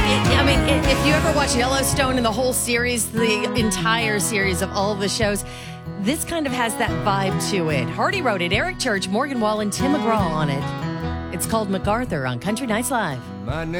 If you ever watch Yellowstone and the whole series, the entire series of all of the shows, this kind of has that vibe to it. Hardy wrote it. Eric Church, Morgan Wallen, Tim McGraw on it. It's called MacArthur on Country Nights Live. My name